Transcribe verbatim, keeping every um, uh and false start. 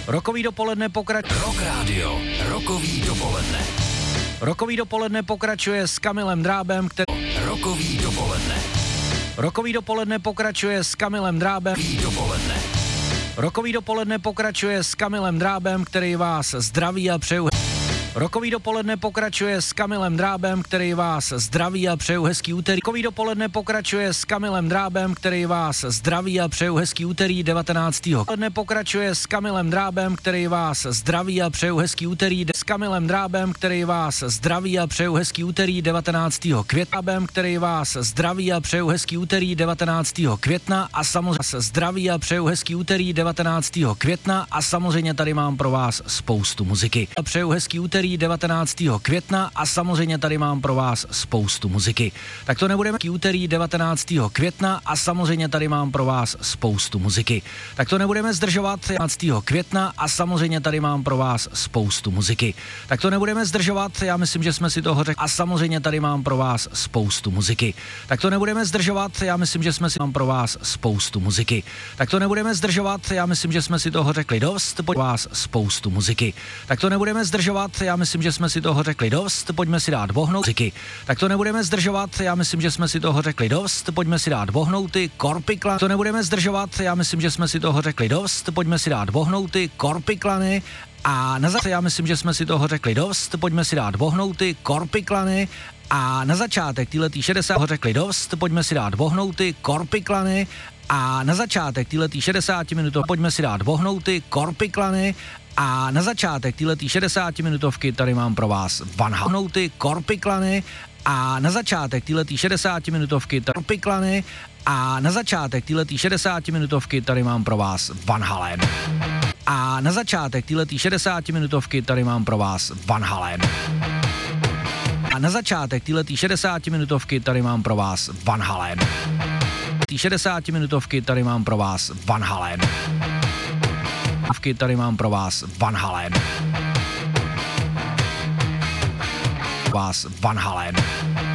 Rokový dopoledne pokračuje. Rock Radio, rokový dopoledne. Rokový dopoledne pokračuje s Kamilem Drábem, který... Rokový dopoledne. Rokový dopoledne pokračuje s Kamilem Drábem. Rokový dopoledne. Rokový dopoledne pokračuje s Kamilem Drábem, který vás zdraví a přeju... Rokový dopoledne pokračuje s Kamilem Drábem, který vás zdraví a přeju hezký úterý. Rokový dopoledne pokračuje s Kamilem Drábem, který vás zdraví a přeju hezký úterý devatenáctého Dopoledne pokračuje s Kamilem Drábem, který vás zdraví a přeju hezký úterý s Kamilem Drábem, který vás zdraví a přeju hezký úterý devatenáctého května, který vás zdraví a přeju hezký úterý devatenáctého května a samozřejmě zdraví a přeju hezký úterý devatenáctého května a samozřejmě tady mám pro vás spoustu muziky. A přeju hezký úterý devatenáctého května a samozřejmě tady mám pro vás spoustu muziky. Tak to nebudeme úterý devatenáctého května a samozřejmě tady mám pro vás spoustu muziky. Tak to nebudeme zdržovat devatenáctého května a samozřejmě tady mám pro vás spoustu muziky. Tak to nebudeme zdržovat, já myslím, že jsme si toho řekli a samozřejmě tady mám pro vás spoustu muziky. Tak to nebudeme zdržovat, já myslím, že jsme si mám pro vás spoustu muziky. Tak to nebudeme zdržovat, já myslím, že jsme si toho řekli dost, po vás spoustu muziky. Tak to nebudeme zdržovat, já myslím, že jsme si toho řekli dost, pojďme si dát vohnout muziky. Tak to nebudeme zdržovat, já myslím, že jsme si toho řekli dost, pojďme si dát vohnouty, korpiklany. To nebudeme zdržovat, já myslím, že jsme si toho řekli dost, pojďme si dát vohnouty, korpiklany. A na začátek, já myslím, že jsme si toho řekli dost, pojďme si dát vohnouty, korpiklany. A na začátek týhletý šedesát řekli dost, pojďme si dát vohnouty, korpiklany. A na začátek týhletý šedesát minut pojďme si dát vohnouty, korpiklany. A na začátek týhletý šedesátiminutovky tady mám pro vás Van Halen, korpiklany. A na začátek týhletý šedesátiminutovky korpiklany. A na začátek týhletý šedesátiminutovky tady mám pro vás Van Halen. A na začátek týhletý šedesátiminutovky tady mám pro vás Van Halen. A na začátek týhletý šedesátiminutovky tady mám pro vás Van Halen. Tý šedesátiminutovky tady mám pro vás Van Halen. Tady mám pro vás Van Halen. Vás Van Halen.